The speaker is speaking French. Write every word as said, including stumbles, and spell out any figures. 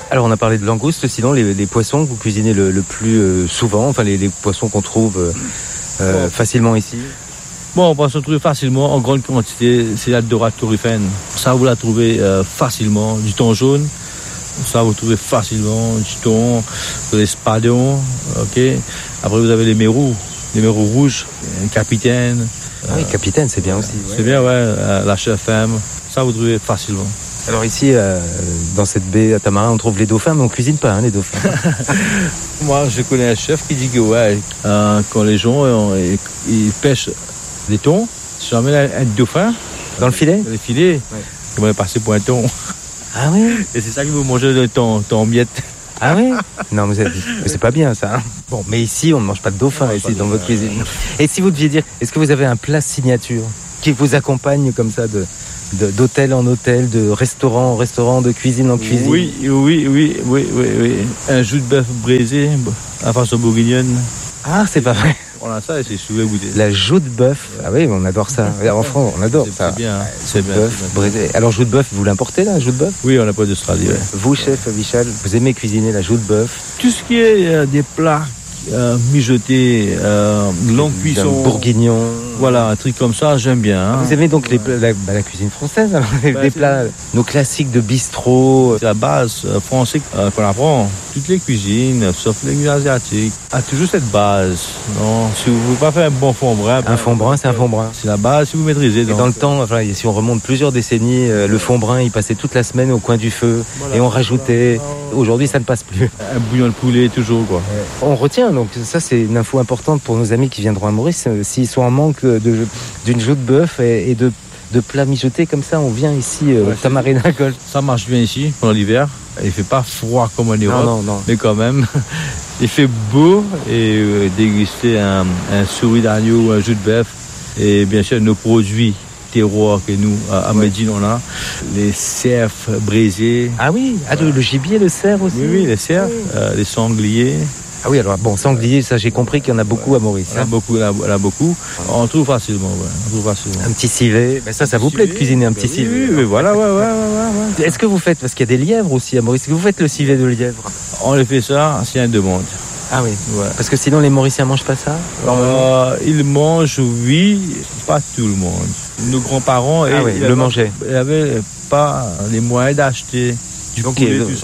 Alors on a parlé de langoustes, sinon les, les poissons que vous cuisinez le, le plus euh, souvent, enfin les, les poissons qu'on trouve euh, euh, facilement ici. Bon, on peut se trouver facilement en grande quantité, c'est la dorade turifène. Ça, vous la trouvez euh, facilement. Du thon jaune, ça, vous trouvez facilement. Du thon, les spadons, ok. Après, vous avez les mérous, les mérous rouges, capitaine. Ah oui, capitaine, c'est bien aussi. C'est bien, ouais, euh, la chef femme. Ça, vous trouvez facilement. Alors ici, euh, dans cette baie à Tamarin, on trouve les dauphins, mais on cuisine pas hein, les dauphins. Moi, je connais un chef qui dit que ouais, euh, quand les gens euh, ils pêchent des thons, si j'emmène un, un dauphin dans le filet, dans le filet, ouais. Ils vont les passer pour un thon. Ah oui. Et c'est ça qu'ils vont manger le thon, thon en miettes. Ah oui. Non, mais c'est, mais c'est pas bien ça. Hein. Bon, mais ici, on ne mange pas de dauphin ici dans votre cuisine. Et si vous deviez dire, est-ce que vous avez un plat signature qui vous accompagne comme ça de De, d'hôtel en hôtel, de restaurant en restaurant, de cuisine en cuisine. Oui, oui, oui, oui, oui, oui. Un jus de bœuf braisé à façon bourguignonne. Ah, c'est pas vrai. On a ça et c'est souvent goûté. La joue de bœuf. Ah oui, on adore ça. En France, on adore c'est, ça. C'est bien. Hein. C'est bien. Bœuf braisé. Alors, joue de bœuf, vous l'importez là, joue de bœuf? Oui, on n'a pas d'Australie. Ouais. Vous, chef Vichal, vous aimez cuisiner la joue de bœuf? Tout ce qui est euh, des plats euh, mijotés, euh, longue cuisson, bourguignon. Voilà, un truc comme ça, j'aime bien. Hein. Vous aimez donc les plats, la, bah, la cuisine française, alors, bah, des plats, nos classiques de bistrot. C'est la base euh, française euh, qu'on apprend. Toutes les cuisines, sauf les cuisines asiatiques, a toujours cette base. Non, si vous ne pouvez pas faire un bon fond brun, un ben, fond brun, c'est un fond brun. C'est la base si vous maîtrisez. Donc. Et dans le temps, enfin, si on remonte plusieurs décennies, euh, le fond brun, il passait toute la semaine au coin du feu, voilà, et on rajoutait. Voilà. Aujourd'hui, ça ne passe plus. Un bouillon de poulet toujours quoi. Ouais. On retient donc ça, c'est une info importante pour nos amis qui viendront à Maurice. Euh, s'ils sont en manque de, d'une joue de bœuf et, et de, de plats mijotés comme ça, on vient ici euh, ouais, Tamarina Golf. Ça marche bien ici pendant l'hiver. Il fait pas froid comme en Europe, non, non, non. mais quand même, il fait beau et euh, déguster un, un souris d'agneau ou un jus de bœuf et bien sûr nos produits terroirs que nous à, à ouais. Médine on a, les cerfs braisés. Ah oui, ah, le, le gibier, le cerf aussi. Oui, oui, les cerfs, oui. euh, les sangliers. Ah oui, alors bon, sanglier, ça j'ai compris qu'il y en a beaucoup à Maurice. Il y en a beaucoup, il y en a beaucoup. On trouve facilement, ouais. On trouve facilement. Un petit civet, mais ça, ça vous plaît de cuisiner un petit oui, civet? Oui, oui, voilà, ouais, ouais, ouais, ouais. Est-ce que vous faites, parce qu'il y a des lièvres aussi à Maurice, est-ce que vous faites le civet de lièvre? On le fait ça s'il y a une demande. Ah oui, ouais. Parce que sinon les Mauriciens mangent pas ça? euh, Ils mangent, oui, pas tout le monde. Nos grands-parents, ah oui, le mangeaient. Ils n'avaient pas les moyens d'acheter du donc, poulet, il, tout